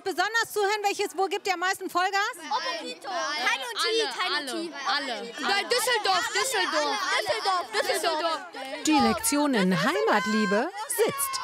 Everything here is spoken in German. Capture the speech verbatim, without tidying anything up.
euch besonders zuhören? Welches, wo gibt ihr am meisten Vollgas? Opposito. Kein und T, kein und T. Alle. Nein, Düsseldorf, Düsseldorf. Düsseldorf, Düsseldorf. Die Lektion in Heimatliebe sitzt.